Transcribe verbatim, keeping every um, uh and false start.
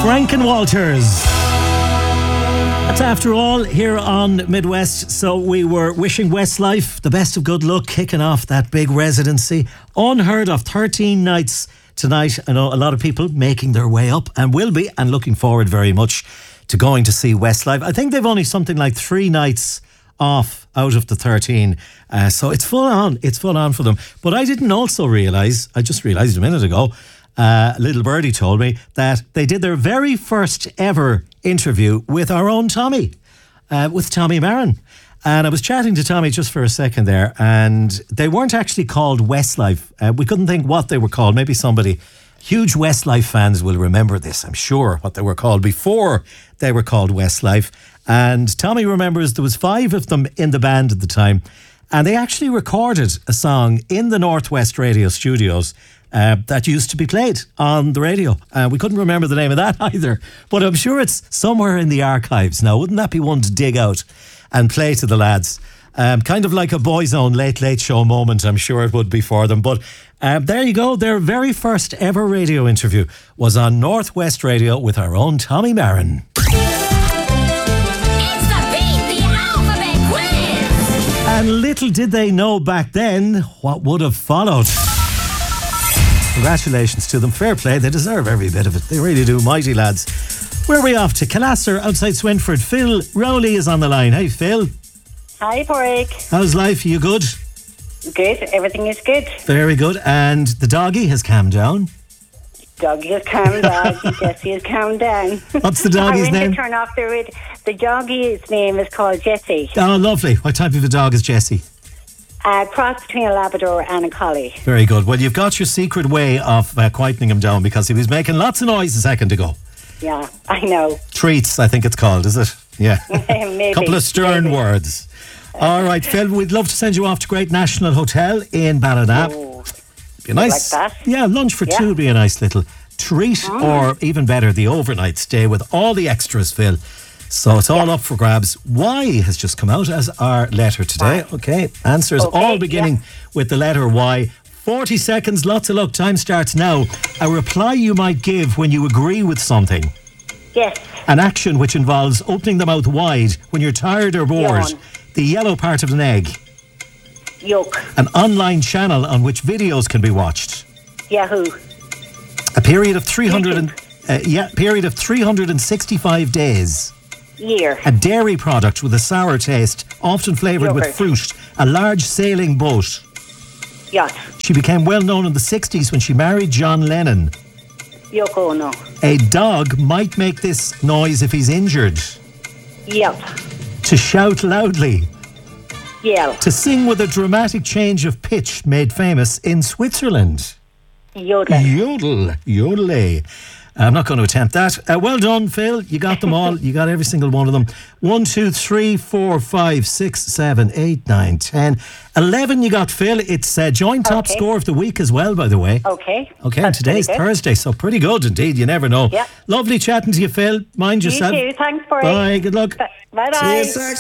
Franken Walters. That's After All here on Midwest. So we were wishing Westlife the best of good luck, kicking off that big residency. Unheard of, thirteen nights tonight. I know a lot of people making their way up and will be, and looking forward very much to going to see Westlife. I think they've only something like three nights off out of the thirteen. Uh, so it's full on. It's full on for them. But I didn't also realise, I just realised a minute ago, Uh, little birdie told me that they did their very first ever interview with our own Tommy, uh, with Tommy Marin. And I was chatting to Tommy just for a second there, and they weren't actually called Westlife. Uh, we couldn't think what they were called. Maybe somebody, huge Westlife fans will remember this, I'm sure, what they were called before they were called Westlife. And Tommy remembers there was five of them in the band at the time, and they actually recorded a song in the Northwest Radio studios Uh, that used to be played on the radio. Uh, we couldn't remember the name of that either, but I'm sure it's somewhere in the archives now. Wouldn't that be one to dig out and play to the lads? Um, kind of like a Boys Own Late Late Show moment, I'm sure it would be for them. But uh, there you go. Their very first ever radio interview was on Northwest Radio with our own Tommy Marin. It's the Beat the Alphabet Quiz! And little did they know back then what would have followed. Congratulations to them. Fair play. They deserve every bit of it. They really do. Mighty lads. Where are we off to? Calaster outside Swinford. Phil Rowley is on the line. Hey, Phil. Hi, Porrick. How's life? Are you good? Good. Everything is good. Very good. And the doggy has calmed down. Doggy has calmed down. Jessie has calmed down. What's the doggie's I went name? to turn off the rid- The doggie's name is called Jessie. Oh, lovely. What type of a dog is Jessie? A cross between a Labrador and a Collie. Very good. Well, you've got your secret way of uh, quietening him down, because he was making lots of noise a second ago. Yeah, I know. Treats, I think it's called, is it? Yeah. Maybe. Couple of stern maybe. words. All right, Phil, we'd love to send you off to Great National Hotel in Ballina. Oh, Be nice. like that? Yeah, lunch for Yeah. two would be a nice little treat, or even better, the overnight stay with all the extras, Phil. So it's all up for grabs. Y has just come out as our letter today. Okay, answers Okay, all beginning yeah. with the letter Y. forty seconds, lots of luck. Time starts now. A reply you might give when you agree with something. Yes. An action which involves opening the mouth wide when you're tired or bored. Yawn. The yellow part of an egg. Yolk. An online channel on which videos can be watched. Yahoo. A period of three hundred and, uh, yeah, period of three hundred sixty-five days. Year. A dairy product with a sour taste, often flavoured with Yogurt. fruit. A large sailing boat. Yacht. She became well known in the sixties when she married John Lennon. Yoko Ono. A dog might make this noise if he's injured. Yelp. To shout loudly. Yell. To sing with a dramatic change of pitch made famous in Switzerland. Yodeling. Yodel. Yodel. I'm not going to attempt that. Uh, well done, Phil. You got them all. You got every single one of them. One, two, three, four, five, six, seven, eight, nine, ten. Eleven you got, Phil. It's uh, joint top Okay. score of the week as well, by the way. Okay. Okay, and That's today's pretty good. Thursday, so pretty good indeed. You never know. Yeah. Lovely chatting to you, Phil. Mind You yourself. too. Thanks, Porrick. Bye. Good luck. Bye-bye. T S X